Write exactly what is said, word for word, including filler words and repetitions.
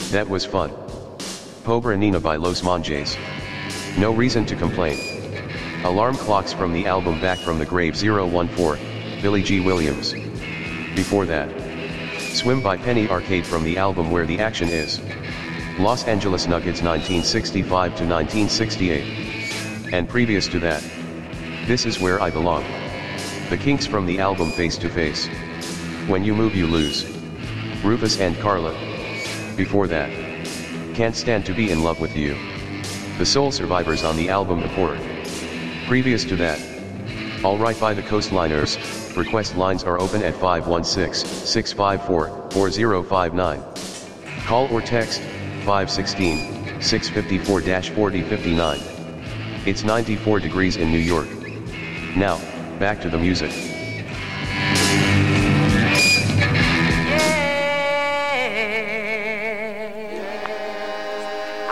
That was fun. Pobre Nina by Los Monjes. No reason to complain. Alarm clocks from the album Back from the Grave zero one four, Billy G. Williams. Before that, Swim by Penny Arcade from the album Where the Action Is. Los Angeles Nuggets nineteen sixty-five to nineteen sixty-eight. And previous to that, This Is Where I Belong. The Kinks from the album Face to Face. When You Move You Lose. Rufus and Carla. Before that, Can't Stand to Be in Love with You. The Soul Survivors on the album Before. Previous to that, Alright by the Coastliners. Request lines are open at five one six, six five four, four zero five nine. Call or text, five one six, six five four, four zero five nine. It's ninety-four degrees in New York. Now, back to the music.